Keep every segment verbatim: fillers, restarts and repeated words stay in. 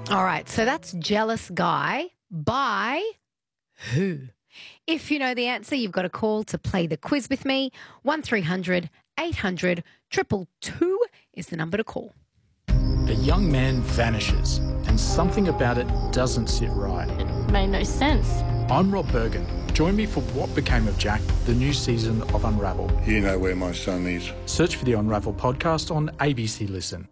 All right, so that's Jealous Guy by who? If you know the answer, you've got a call to play the quiz with me. one three hundred eight hundred two two two is the number to call. A young man vanishes and something about it doesn't sit right. It made no sense. I'm Rob Bergen. Join me for What Became of Jack, the new season of Unravel. You know where my son is. Search for the Unravel podcast on A B C Listen.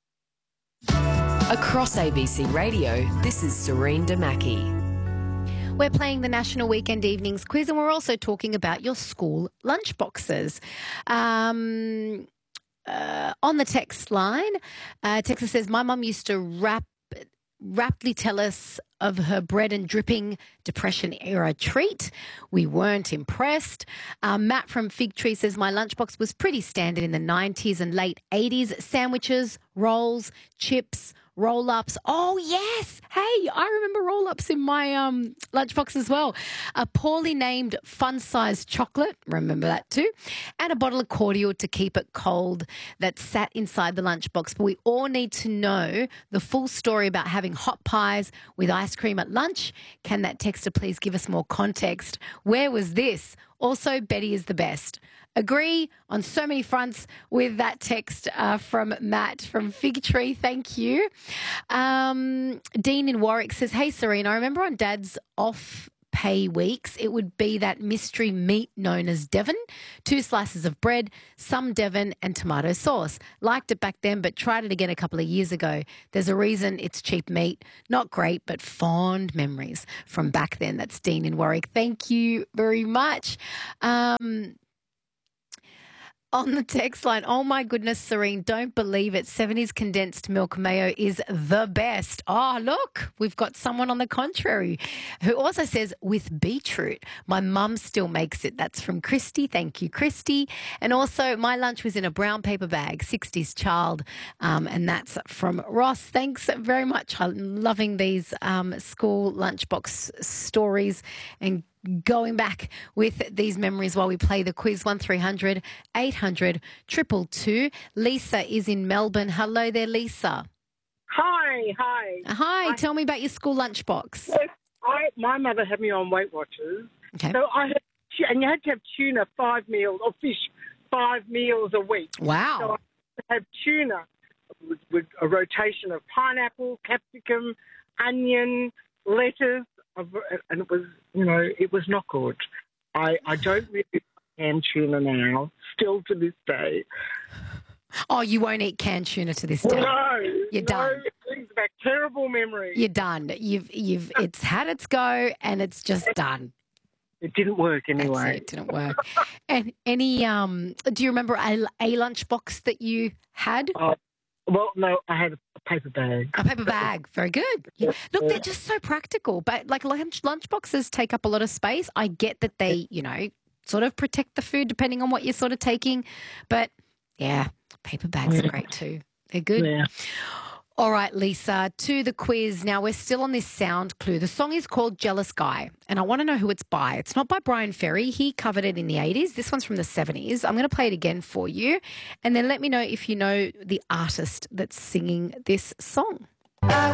Across A B C Radio, this is Serene Damaki. We're playing the National Weekend Evenings Quiz, and we're also talking about your school lunchboxes. Um, uh, on the text line, uh, Texas says, my mum used to rap, raptly tell us of her bread and dripping Depression-era treat. We weren't impressed. Um, Matt from Fig Tree says, my lunchbox was pretty standard in the nineties and late eighties. Sandwiches, rolls, chips, roll-ups. Oh, yes. Hey, I remember roll-ups in my um, lunchbox as well. A poorly named fun-sized chocolate, remember that too, and a bottle of cordial to keep it cold that sat inside the lunchbox. But we all need to know the full story about having hot pies with ice cream at lunch. Can that texter please give us more context? Where was this? Also, Betty is the best. Agree on so many fronts with that text uh, from Matt from Fig Tree. Thank you. Um, Dean in Warwick says, hey, Serena, I remember on Dad's off pay weeks, it would be that mystery meat known as Devon, two slices of bread, some Devon and tomato sauce. Liked it back then, but tried it again a couple of years ago. There's a reason it's cheap meat. Not great, but fond memories from back then. That's Dean in Warwick. Thank you very much. Um... On the text line, oh my goodness, Serene, don't believe it. seventies condensed milk mayo is the best. Oh, look, we've got someone on the contrary who also says with beetroot. My mum still makes it. That's from Christy. Thank you, Christy. And also my lunch was in a brown paper bag, sixties child, um, and that's from Ross. Thanks very much. I'm loving these um, school lunchbox stories and going back with these memories while we play the quiz. one three hundred eight hundred two two two. Lisa is in Melbourne. Hello there, Lisa. Hi, hi. Hi, I, tell me about your school lunchbox. Yes, I, my mother had me on Weight Watchers. Okay. So I had, and you had to have tuna five meals, or fish five meals a week. Wow. So I had tuna with, with a rotation of pineapple, capsicum, onion, lettuce, and it was, you know, it was not good. I, I don't really like canned tuna now, still to this day. Oh, you won't eat canned tuna to this day. No, You're no, done. It brings back terrible memories. You're done. You've you've it's had its go and it's just done. It didn't work anyway. That's it, it didn't work. And any um do you remember a, a lunchbox that you had? Oh, well, no, I had a paper bag. A paper bag. Very good. Yeah. Look, they're just so practical. But like lunch lunchboxes take up a lot of space. I get that they, you know, sort of protect the food depending on what you're sort of taking. But yeah, paper bags are great too. They're good. Yeah. All right, Lisa, to the quiz. Now, we're still on this sound clue. The song is called Jealous Guy, and I want to know who it's by. It's not by Brian Ferry. He covered it in the eighties. This one's from the seventies. I'm going to play it again for you, and then let me know if you know the artist that's singing this song. I